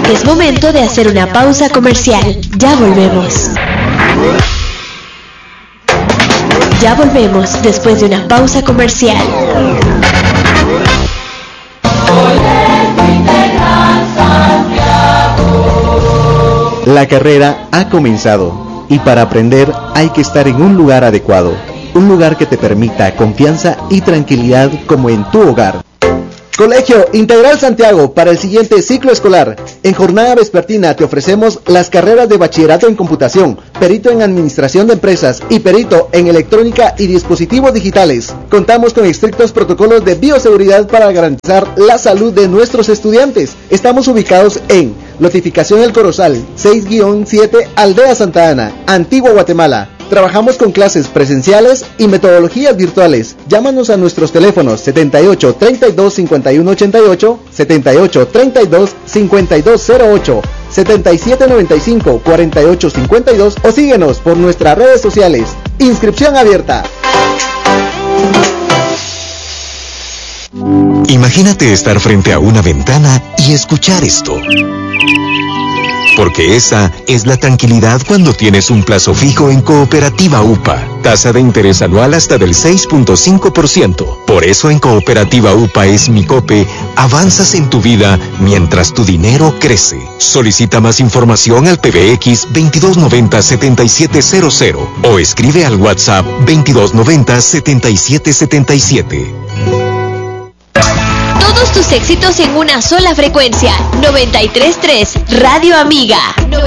Es momento de hacer una pausa comercial. Ya volvemos. Ya volvemos después de una pausa comercial. La carrera ha comenzado y para aprender hay que estar en un lugar adecuado, un lugar que te permita confianza y tranquilidad como en tu hogar. Colegio Integral Santiago para el siguiente ciclo escolar. En jornada vespertina te ofrecemos las carreras de bachillerato en computación, perito en administración de empresas y perito en electrónica y dispositivos digitales. Contamos con estrictos protocolos de bioseguridad para garantizar la salud de nuestros estudiantes. Estamos ubicados en Lotificación El Corozal, 6-7, Aldea Santa Ana, Antigua Guatemala. Trabajamos con clases presenciales y metodologías virtuales. Llámanos a nuestros teléfonos 78 32 51 88, 78 32 52 08, 77 95 48 52 o síguenos por nuestras redes sociales. Inscripción abierta. Imagínate estar frente a una ventana y escuchar esto. Porque esa es la tranquilidad cuando tienes un plazo fijo en Cooperativa UPA. Tasa de interés anual hasta del 6.5%. Por eso en Cooperativa UPA es Mi Cope, avanzas en tu vida mientras tu dinero crece. Solicita más información al PBX 2290-7700 o escribe al WhatsApp 2290-7777. Todos tus éxitos en una sola frecuencia. 93.3 Radio Amiga.